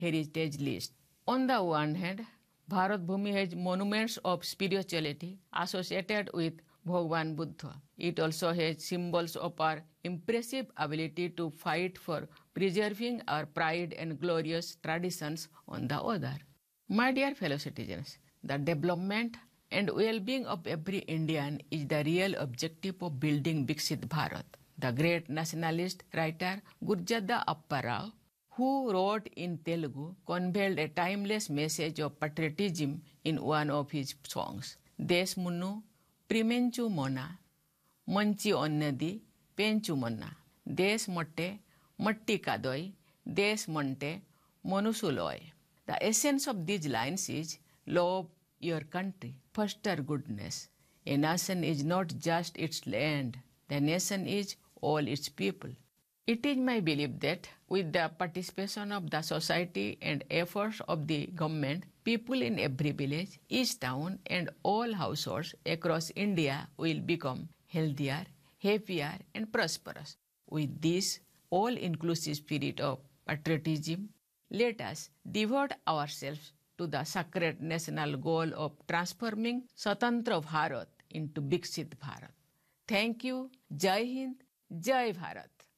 heritage list. On the one hand, Bharat Bhumi has monuments of spirituality associated with Bhagwan Buddha. It also has symbols of our impressive ability to fight for preserving our pride and glorious traditions on the other. My dear fellow citizens, the development and well-being of every Indian is the real objective of building Viksit Bharat. The great nationalist writer Gurjada Appa Rao, who wrote in Telugu, conveyed a timeless message of patriotism in one of his songs. Desh Munnu Primenchu Mona, Manchi Onnadi, Penchu Monna, Desh Motte, Matti Kadoi, Desh Monte, Monusuloy. The essence of these lines is love your country, foster goodness. A nation is not just its land, the nation is all its people. It is my belief that with the participation of the society and efforts of the government, people in every village, each town and all households across India will become healthier, happier and prosperous. With this all-inclusive spirit of patriotism, let us devote ourselves to the sacred national goal of transforming Swatantra Bharat into Viksit Bharat. Thank you. Jai Hind, Jai Bharat.